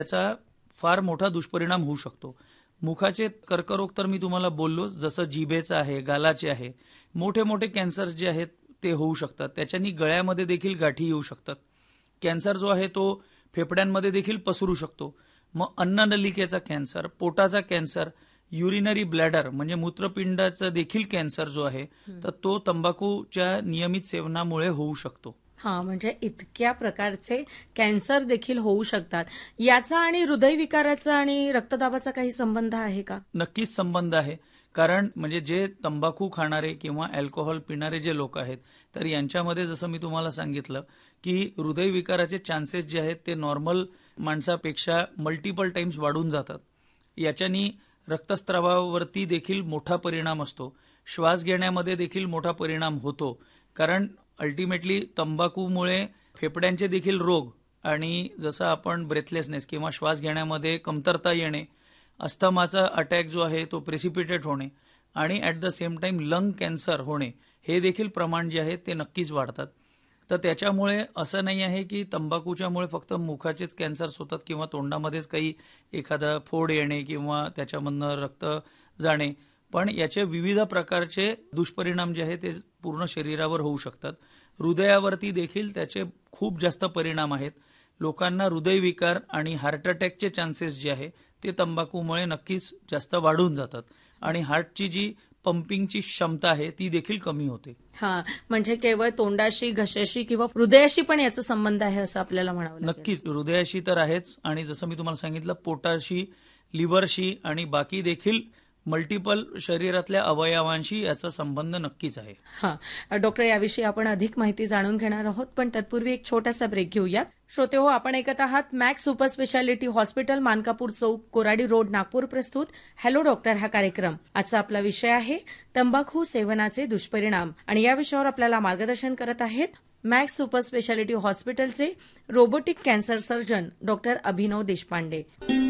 त्याचा फार मोठा दुष्परिणाम होऊ शकतो. मुखाचे कर्करोग तर मी तुम्हाला बोललो, जसं जिभेचा आहे, गालाचे आहे. मोठे मोठे कॅन्सर जे आहेत ते होऊ शकतात. त्याच्यानी गळ्यामध्ये देखील गाठी येऊ शकतात. कॅन्सर जो आहे तो फेफड्यांमध्ये देखील पसरू शकतो. मग अन्ननलिकेचा कॅन्सर, पोटाचा कॅन्सर, युरिनरी ब्लॅडर म्हणजे मूत्रपिंडाचा देखील कॅन्सर जो आहे तर तो तंबाखूच्या नियमित सेवनामुळे होऊ शकतो. म्हणजे इतक्या प्रकारचे कॅन्सर देखील होऊ शकतात. याचा आणि हृदयविकाराचा आणि रक्तदाबाचा काही संबंध आहे का? नक्कीच संबंध आहे. कारण म्हणजे जे तंबाखू खाणारे किंवा अल्कोहोल पिणारे जे लोक आहेत तर यांच्यामध्ये जसं मी तुम्हाला सांगितलं की हृदयविकाराचे चान्सेस जे आहेत ते नॉर्मल माणसापेक्षा मल्टिपल टाइम्स वाढून जातात. याच्यानी रक्तस्रावावरती देखील मोठा परिणाम असतो. श्वास घेण्यामध्ये देखील मोठा परिणाम होतो. कारण अल्टिमेटली तंबाखूमुळे फेफड्यांचे देखील रोग आणि जसं आपण ब्रेथलेसनेस किंवा श्वास घेण्यामध्ये कमतरता येणे, अस्थमाचा अटॅक जो आहे तो प्रेसिपिटेट होणे आणि at the same time lung cancer होणे हे देखील प्रमाण जे आहे ते नक्कीच वाढतात. तर त्याच्यामुळे असं नाही आहे की तंबाखूच्यामुळे फक्त मुखाचेच कॅन्सर्स होतात किंवा तोंडामध्येच काही एखादा फोड येणे किंवा त्याच्यामधनं रक्त जाणे, पण याचे विविध प्रकारचे दुष्परिणाम जे आहे ते पूर्ण शरीरावर होऊ शकतात. हृदयावरती देखील त्याचे खूप जास्त परिणाम आहेत. लोकांना हृदयविकार आणि हार्ट अटॅकचे चान्सेस जे आहे ते तंबाखूमुळे नक्कीच जास्त वाढून जातात आणि हार्टची जी पंपिंगची क्षमता आहे ती देखील कमी होते. म्हणजे केवळ तोंडाशी, घशाशी किंवा हृदयाशी पण याचा संबंध आहे असं आपल्याला म्हणावं लागेल. नक्कीच हृदयाशी तर आहेच आणि जसं मी तुम्हाला सांगितलं पोटाशी, लिव्हरशी आणि बाकी देखील मल्टिपल शरीरातल्या अवयवांशी याचा संबंध नक्कीच आहे. डॉक्टर, याविषयी आपण अधिक माहिती जाणून घेणार आहोत, पण तत्पूर्वी एक छोटासा ब्रेक घेऊयात. श्रोते हो, आपण ऐकत आहात max super speciality hospital, Mankapur चौक, कोराडी रोड, नागपूर प्रस्तुत हॅलो डॉक्टर हा कार्यक्रम. आजचा आपला विषय आहे तंबाखू सेवनाचे दुष्परिणाम आणि या विषयावर आपल्याला मार्गदर्शन करत आहेत मॅक्स सुपर स्पेशालिटी हॉस्पिटलचे रोबोटिक कॅन्सर सर्जन डॉक्टर अभिनव देशपांडे.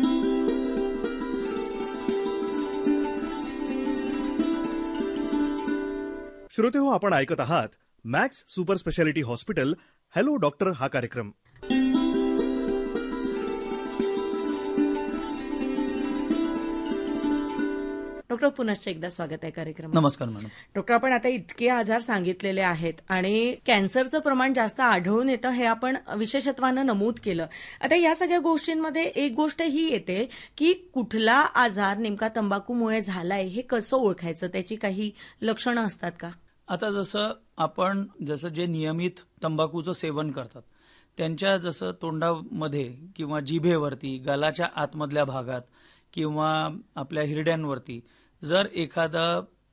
श्रोते हो, आपण ऐकत आहात max super speciality hospital hello doctor हा कार्यक्रम. डॉक्टर, पुनश्च एकदा स्वागत आहे कार्यक्रमात. नमस्कार मॅडम. डॉक्टर, आपण आता इतके आजार सांगितलेले आहेत आणि कॅन्सरचं प्रमाण जास्त आढळून येतं हे आपण विशेषत्वानं नमूद केलं. आता या सगळ्या गोष्टींमध्ये एक गोष्ट ही येते की कुठला आजार नेमका तंबाखूमुळे झालाय हे कसं ओळखायचं, त्याची काही लक्षणं असतात का? आता जसं जे नियमित तंबाखूचं सेवन करतात त्यांच्या जसं तोंडामध्ये किंवा जिभेवरती, गालाच्या आतमधल्या भागात किंवा आपल्या हिरड्यांवरती जर एखादा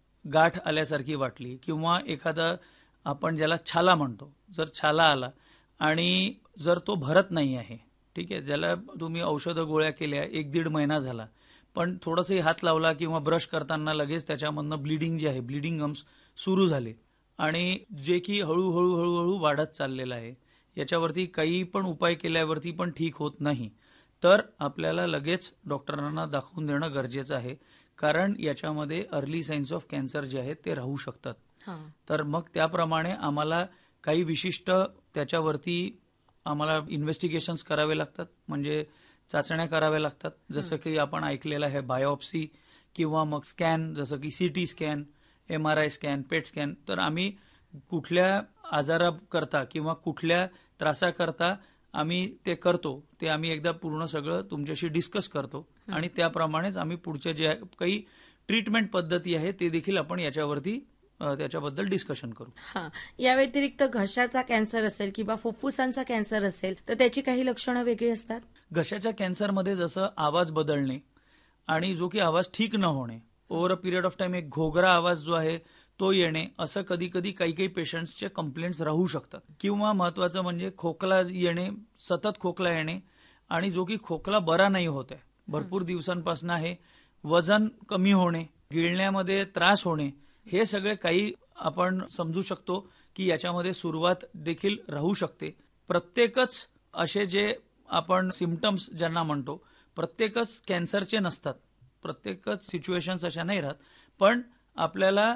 गाठ आल्यासारखी वाटली किंवा एखादा आपण ज्याला छाला म्हणतो, जर छाला आला आणि जर तो भरत नाही आहे, ठीक आहे, ज्याला तुम्ही औषधं गोळ्या केल्या 1-1.5 महिना झाला पण थोडंसं हात लावला किंवा ब्रश करताना लगेच त्याच्यामधनं ब्लिडिंग जे आहे, ब्लिडिंग गम्स सुरू झाले आणि जे की हळूहळू वाढत चाललेलं आहे, याच्यावरती काही पण उपाय केल्यावरती पण ठीक होत नाही, तर आपल्याला लगेच डॉक्टरांना दाखवून देणं गरजेचं आहे. कारण याच्यामध्ये अर्ली साइन्स ऑफ कॅन्सर जे आहेत ते राहू शकतात. तर मग त्याप्रमाणे आम्हाला काही विशिष्ट त्याच्यावरती आम्हाला इन्व्हेस्टिगेशन्स करावे लागतात, म्हणजे चाचण्या कराव्या लागतात. जसं की आपण ऐकलेलं आहे बायोप्सी किंवा मग स्कॅन, जसं की CT स्कॅन, MRI स्कॅन, पेट स्कॅन. तर आम्ही कुठल्या आजाराकरता किंवा कुठल्या त्रासाकरता आम्ही ते करतो ते आम्ही एकदा पूर्ण सगळं तुमच्याशी डिस्कस करतो आणि त्याप्रमाणेच आम्ही पुढच्या जे काही ट्रीटमेंट पद्धती आहे ते देखील आपण त्याच्याबद्दल डिस्कशन करू. या व्यतिरिक्त घशाचा कॅन्सर असेल किंवा फुफ्फुसांचा कॅन्सर असेल तर त्याची काही लक्षणं वेगळी असतात? घशाच्या कॅन्सरमध्ये जसं आवाज बदलणे आणि जो की आवाज ठीक न होणे, over a period of time एक घोगरा आवाज जो आहे तो येणे, असं कधी काही पेशंट्सचे कंप्लेंट्स राहू शकतात. किंवा महत्वाचं म्हणजे खोकला येणे, सतत खोकला येणे आणि जो की खोकला बरा नाही होत आहे, भरपूर दिवसांपासून आहे, वजन कमी होणे, गिळण्यामध्ये त्रास होणे, हे सगळे काही आपण समजू शकतो की याच्यामध्ये सुरुवात देखील राहू शकते. प्रत्येकच असे जे आपण सिम्पटम्स ज्यांना म्हणतो प्रत्येकच कॅन्सरचे नसतात, प्रत्येकच सिच्युएशन्स अशा नाही राहत, पण आपल्याला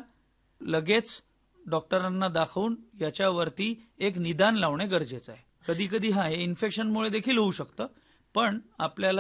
लगेच डॉक्टरांना दाखवून याच्यावरती एक निदान लावणे गरजेचं आहे. कधी हे इन्फेक्शनमुळे देखील होऊ शकतं, पण आपल्याला